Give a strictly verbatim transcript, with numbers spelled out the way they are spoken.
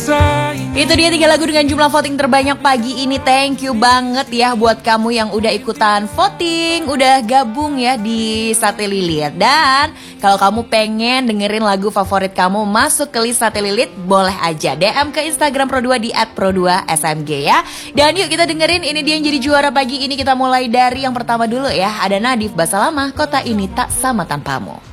Itu dia tiga lagu dengan jumlah voting terbanyak pagi ini. Thank you banget ya buat kamu yang udah ikutan voting, udah gabung ya di Sate Lilit. Dan kalau kamu pengen dengerin lagu favorit kamu masuk ke list Sate Lilit, boleh aja D M ke Instagram Pro dua di et pro dua S M G ya. Dan yuk kita dengerin, ini dia yang jadi juara pagi ini. Kita mulai dari yang pertama dulu ya. Ada Nadif Basalamah, Kota Ini Tak Sama Tanpamu.